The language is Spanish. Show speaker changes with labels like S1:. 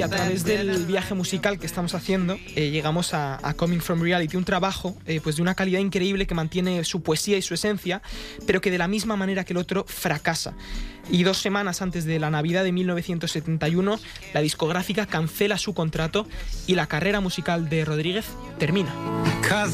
S1: A través del viaje musical que estamos haciendo, llegamos a Coming From Reality, un trabajo pues de una calidad increíble que mantiene su poesía y su esencia, pero que de la misma manera que el otro fracasa. Y 2 semanas antes de la Navidad de 1971, la discográfica cancela su contrato y la carrera musical de Rodríguez termina.